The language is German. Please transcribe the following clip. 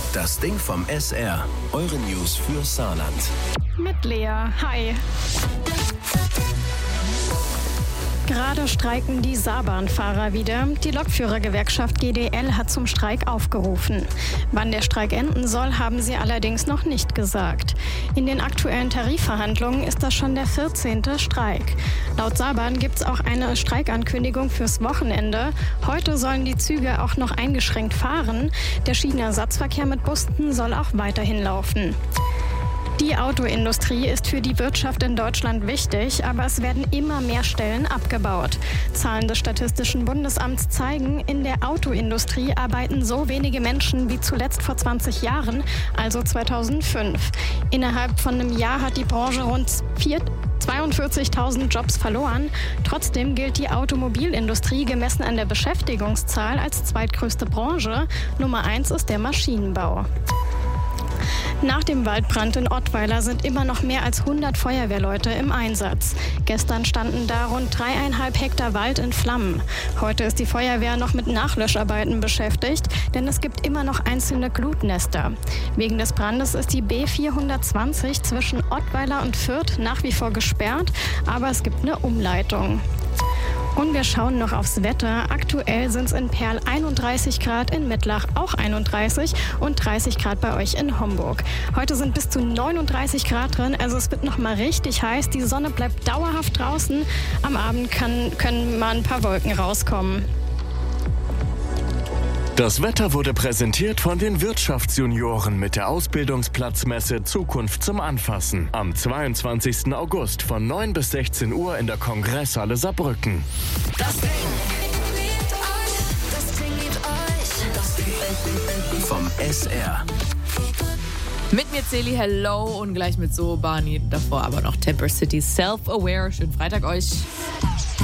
Das Ding vom SR. Eure News für Saarland. Mit Lea. Hi. Gerade streiken die Saarbahnfahrer wieder. Die Lokführergewerkschaft GDL hat zum Streik aufgerufen. Wann der Streik enden soll, haben sie allerdings noch nicht gesagt. In den aktuellen Tarifverhandlungen ist das schon der 14. Streik. Laut Saarbahn gibt es auch eine Streikankündigung fürs Wochenende. Heute sollen die Züge auch noch eingeschränkt fahren. Der Schienenersatzverkehr mit Bussen soll auch weiterhin laufen. Die Autoindustrie ist für die Wirtschaft in Deutschland wichtig, aber es werden immer mehr Stellen abgebaut. Zahlen des Statistischen Bundesamts zeigen, in der Autoindustrie arbeiten so wenige Menschen wie zuletzt vor 20 Jahren, also 2005. Innerhalb von einem Jahr hat die Branche rund 42.000 Jobs verloren. Trotzdem gilt die Automobilindustrie gemessen an der Beschäftigungszahl als zweitgrößte Branche. Nummer 1 ist der Maschinenbau. Nach dem Waldbrand in Ottweiler sind immer noch mehr als 100 Feuerwehrleute im Einsatz. Gestern standen da rund 3,5 Hektar Wald in Flammen. Heute ist die Feuerwehr noch mit Nachlöscharbeiten beschäftigt, denn es gibt immer noch einzelne Glutnester. Wegen des Brandes ist die B420 zwischen Ottweiler und Fürth nach wie vor gesperrt, aber es gibt eine Umleitung. Und wir schauen noch aufs Wetter. Aktuell sind es in Perl 31 Grad, in Mittlach auch 31 und 30 Grad bei euch in Homburg. Heute sind bis zu 39 Grad drin, also es wird noch mal richtig heiß. Die Sonne bleibt dauerhaft draußen. Am Abend können mal ein paar Wolken rauskommen. Das Wetter wurde präsentiert von den Wirtschaftsjunioren mit der Ausbildungsplatzmesse Zukunft zum Anfassen. Am 22. August von 9 bis 16 Uhr in der Kongresshalle Saarbrücken. Das Ding vom SR. Mit mir Celi, hello, und gleich mit so Barney davor aber noch Temper City Self-Aware. Schönen Freitag euch.